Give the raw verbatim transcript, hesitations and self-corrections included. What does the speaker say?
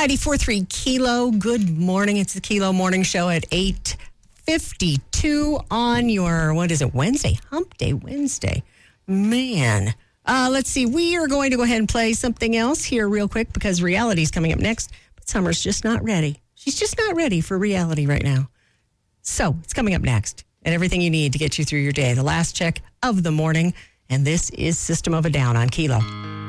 ninety-four point three Kilo. Good morning. It's the Kilo Morning Show at eight fifty-two on your, what is it, Wednesday? Hump Day Wednesday. Man. Uh, let's see. We are going to go ahead and play something else here real quick because reality's coming up next. But Summer's just not ready. She's just not ready for reality right now. So it's coming up next. And everything you need to get you through your day. The last check of the morning. And this is System of a Down on Kilo.